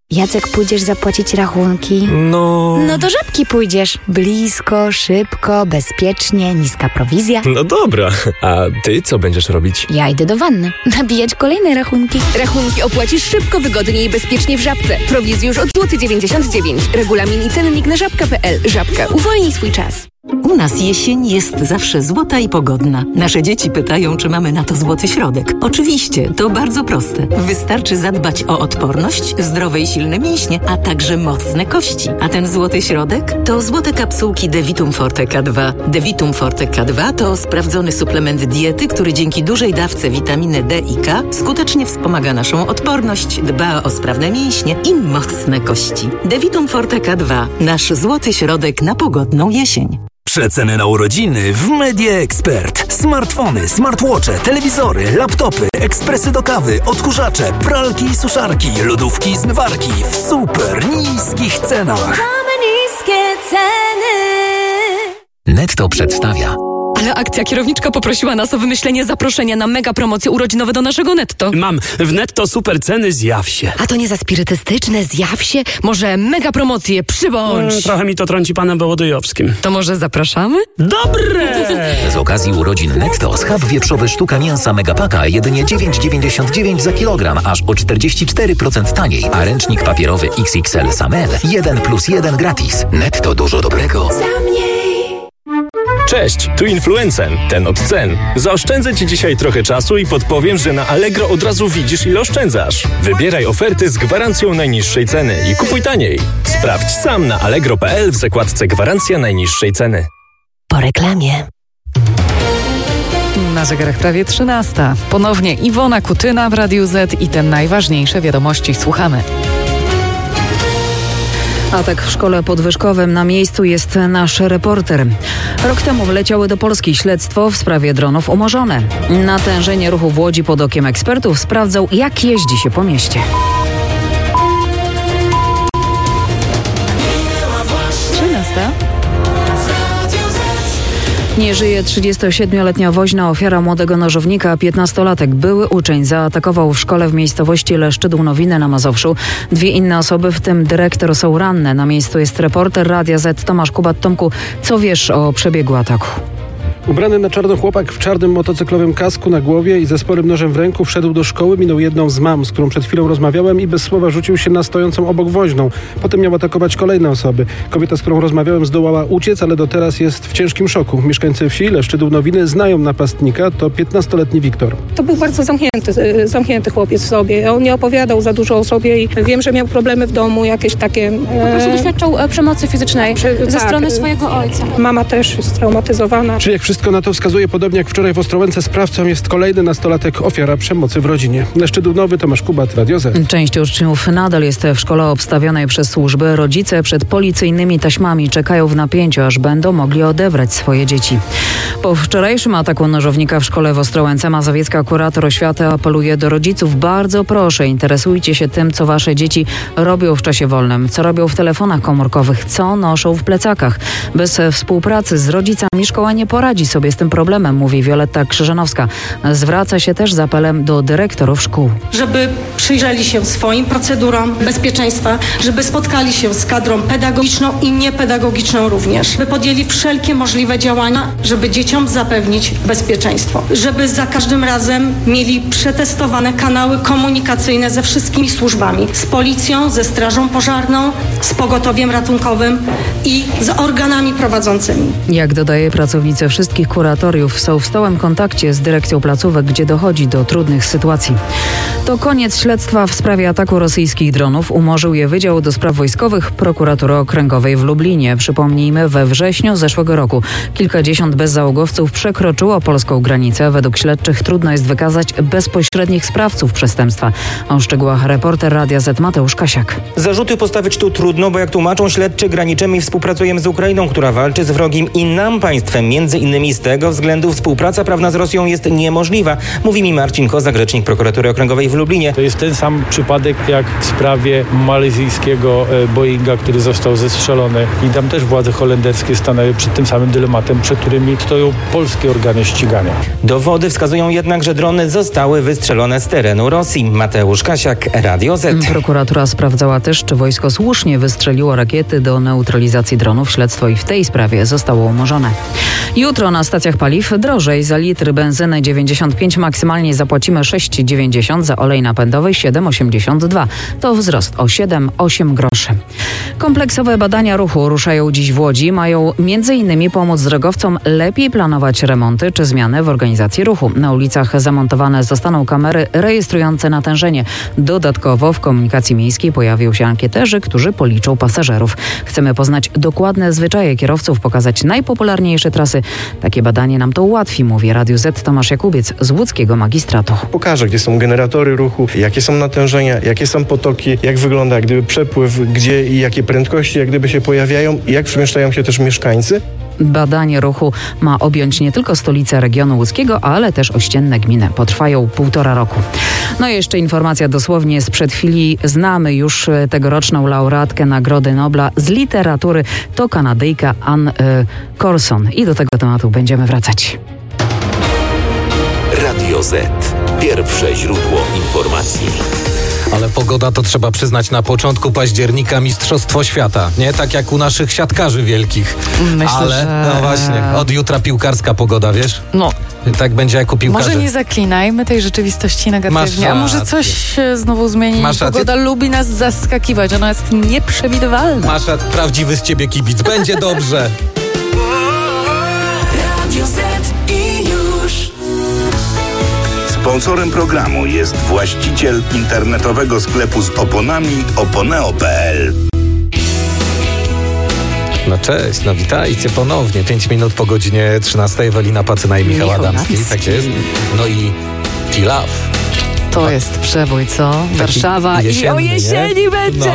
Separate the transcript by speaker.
Speaker 1: Jacek, pójdziesz zapłacić rachunki?
Speaker 2: No
Speaker 1: do Żabki pójdziesz. Blisko, szybko, bezpiecznie, niska prowizja.
Speaker 2: No dobra, a ty co będziesz robić?
Speaker 1: Ja idę do wanny. Nabijać kolejne rachunki.
Speaker 3: Rachunki opłacisz szybko, wygodnie i bezpiecznie w Żabce. Prowizję już od 99 zł. Regulamin i cennik na żabka.pl. Żabka. Uwolnij swój czas.
Speaker 4: U nas jesień jest zawsze złota i pogodna. Nasze dzieci pytają, czy mamy na to złoty środek. Oczywiście, to bardzo proste. Wystarczy zadbać o odporność, zdrowe i silne mięśnie, a także mocne kości. A ten złoty środek to złote kapsułki Devitum Forte K2. Devitum Forte K2 to sprawdzony suplement diety, który dzięki dużej dawce witaminy D i K skutecznie wspomaga naszą odporność, dba o sprawne mięśnie i mocne kości. Devitum Forte K2. Nasz złoty środek na pogodną jesień.
Speaker 5: Przeceny na urodziny w Media Expert. Smartfony, smartwatche, telewizory, laptopy, ekspresy do kawy, odkurzacze, pralki i suszarki, lodówki i zmywarki w super niskich cenach.
Speaker 6: Mamy niskie ceny.
Speaker 5: Netto przedstawia.
Speaker 3: Ale akcja kierowniczka poprosiła nas o wymyślenie zaproszenia na mega promocje urodzinowe do naszego Netto.
Speaker 7: Mam w Netto super ceny, zjaw się.
Speaker 3: A to nie za spirytystyczne, zjaw się? Może mega promocje, przybądź.
Speaker 7: Trochę mi to trąci panem Wołodyjowskim.
Speaker 3: To może zapraszamy?
Speaker 7: Dobre!
Speaker 5: Z okazji urodzin Netto schab wieprzowy sztuka mięsa Megapaka jedynie 9,99 za kilogram, aż o 44% taniej, a ręcznik papierowy XXL Samel 1+1 gratis. Netto, dużo dobrego.
Speaker 2: Cześć, tu Influencen, ten od cen. Zaoszczędzę Ci dzisiaj trochę czasu i podpowiem, że na Allegro od razu widzisz, ile oszczędzasz. Wybieraj oferty z gwarancją najniższej ceny i kupuj taniej. Sprawdź sam na allegro.pl w zakładce Gwarancja najniższej ceny.
Speaker 4: Po reklamie.
Speaker 8: Na zegarach prawie 13. Ponownie Iwona Kutyna w Radiu Z i te najważniejsze wiadomości słuchamy. Atak w szkole podwyżkowym. Na miejscu jest nasz reporter. Rok temu wleciały do Polski śledztwo w sprawie dronów umorzone. Natężenie ruchu w Łodzi pod okiem ekspertów sprawdzał, jak jeździ się po mieście. 13. Nie żyje 37-letnia woźna, ofiara młodego nożownika, 15-latek. Były uczeń zaatakował w szkole w miejscowości Leszczydł-Nowiny na Mazowszu. 2 inne osoby, w tym dyrektor, są ranne. Na miejscu jest reporter Radia Z Tomasz Kubat. Tomku, co wiesz o przebiegu ataku?
Speaker 9: Ubrany na czarno chłopak w czarnym motocyklowym kasku na głowie i ze sporym nożem w ręku wszedł do szkoły, minął jedną z mam, z którą przed chwilą rozmawiałem i bez słowa rzucił się na stojącą obok woźną. Potem miał atakować kolejne osoby. Kobieta, z którą rozmawiałem, zdołała uciec, ale do teraz jest w ciężkim szoku. Mieszkańcy wsi Leszczydł-Nowiny znają napastnika, to 15-letni Wiktor.
Speaker 10: To był bardzo zamknięty chłopiec w sobie. On nie opowiadał za dużo o sobie i wiem, że miał problemy w domu, jakieś takie...
Speaker 11: Po prostu doświadczał przemocy fizycznej ze strony swojego ojca.
Speaker 10: Mama też jest traumatyzowana.
Speaker 9: Czy jak wszystko na to wskazuje, podobnie jak wczoraj w Ostrołęce, sprawcą jest kolejny nastolatek, ofiara przemocy w rodzinie. Leszczydł Nowy, Tomasz Kubat, Radio Z.
Speaker 8: Część uczniów nadal jest w szkole obstawionej przez służby. Rodzice przed policyjnymi taśmami czekają w napięciu, aż będą mogli odebrać swoje dzieci. Po wczorajszym ataku nożownika w szkole w Ostrołęce mazowiecka kurator oświaty apeluje do rodziców: bardzo proszę, interesujcie się tym, co wasze dzieci robią w czasie wolnym, co robią w telefonach komórkowych, co noszą w plecakach. Bez współpracy z rodzicami szkoła nie poradzi sobie z tym problemem, mówi Wioletta Krzyżanowska. Zwraca się też z apelem do dyrektorów szkół.
Speaker 12: Żeby przyjrzeli się swoim procedurom bezpieczeństwa, żeby spotkali się z kadrą pedagogiczną i niepedagogiczną również, by podjęli wszelkie możliwe działania, żeby dzieciom zapewnić bezpieczeństwo, żeby za każdym razem mieli przetestowane kanały komunikacyjne ze wszystkimi służbami, z policją, ze strażą pożarną, z pogotowiem ratunkowym i z organami prowadzącymi.
Speaker 8: Jak dodaje pracownicy wszystkich kuratoriów są w stałym kontakcie z dyrekcją placówek, gdzie dochodzi do trudnych sytuacji. To koniec śledztwa w sprawie ataku rosyjskich dronów. Umorzył je Wydział do Spraw Wojskowych Prokuratury Okręgowej w Lublinie. Przypomnijmy, we wrześniu zeszłego roku kilkadziesiąt bezzałogowców przekroczyło polską granicę. Według śledczych trudno jest wykazać bezpośrednich sprawców przestępstwa. O szczegółach reporter Radia Z Mateusz Kasiak.
Speaker 13: Zarzuty postawić tu trudno, bo jak tłumaczą śledczy, graniczymy i współpracujemy z Ukrainą, która walczy z wrogim i nam państwem, między innymi innymi z tego względu współpraca prawna z Rosją jest niemożliwa, mówi mi Marcin Kozak, rzecznik prokuratury okręgowej w Lublinie.
Speaker 14: To jest ten sam przypadek jak w sprawie malezyjskiego Boeinga, który został zestrzelony i tam też władze holenderskie stanęły przed tym samym dylematem, przed którymi stoją polskie organy ścigania.
Speaker 13: Dowody wskazują jednak, że drony zostały wystrzelone z terenu Rosji. Mateusz Kasiak, Radio Z.
Speaker 8: Prokuratura sprawdzała też, czy wojsko słusznie wystrzeliło rakiety do neutralizacji dronów. Śledztwo i w tej sprawie zostało umorzone. Jutro na stacjach paliw drożej. Za litr benzyny 95 maksymalnie zapłacimy 6,90, za olej napędowy 7,82. To wzrost o 7-8 groszy. Kompleksowe badania ruchu ruszają dziś w Łodzi. Mają m.in. pomóc drogowcom lepiej planować remonty czy zmiany w organizacji ruchu. Na ulicach zamontowane zostaną kamery rejestrujące natężenie. Dodatkowo w komunikacji miejskiej pojawią się ankieterzy, którzy policzą pasażerów. Chcemy poznać dokładne zwyczaje kierowców, pokazać najpopularniejsze trasy. Takie badanie nam to ułatwi, mówi Radiu Z Tomasz Jakubiec z łódzkiego magistratu.
Speaker 15: Pokażę, gdzie są generatory ruchu, jakie są natężenia, jakie są potoki, jak wygląda jak gdyby przepływ, gdzie i jakie prędkości jak gdyby się pojawiają i jak przemieszczają się też mieszkańcy.
Speaker 8: Badanie ruchu ma objąć nie tylko stolicę regionu łódzkiego, ale też ościenne gminy. Potrwają 1,5 roku. No i jeszcze informacja dosłownie sprzed chwili. Znamy już tegoroczną laureatkę Nagrody Nobla z literatury. To Kanadyjka Anne Corson. I do tego tematu będziemy wracać.
Speaker 5: Radio Z. Pierwsze źródło informacji.
Speaker 16: Ale pogoda to trzeba przyznać na początku października Mistrzostwo Świata. Nie tak jak u naszych siatkarzy wielkich.
Speaker 17: Myślę,
Speaker 16: ale
Speaker 17: że...
Speaker 16: no właśnie, od jutra piłkarska pogoda, wiesz?
Speaker 17: No.
Speaker 16: Tak będzie jak u piłkarzy.
Speaker 17: Może nie zaklinajmy tej rzeczywistości negatywnie. A może coś się znowu zmieni? Pogoda lubi nas zaskakiwać. Ona jest nieprzewidywalna.
Speaker 16: Masz prawdziwy z ciebie kibic. Będzie dobrze.
Speaker 18: Radio Z i już.
Speaker 19: Sponsorem programu jest właściciel internetowego sklepu z oponami oponeo.pl.
Speaker 16: No cześć, no witajcie ponownie. 5 minut po godzinie 13. Ewelina Pacyna i Michał Adamski. Tak jest. No i T-Love.
Speaker 17: To jest przebój, co?
Speaker 16: Taki
Speaker 17: Warszawa
Speaker 16: jesienny,
Speaker 17: i o jesieni
Speaker 16: nie?
Speaker 17: będzie!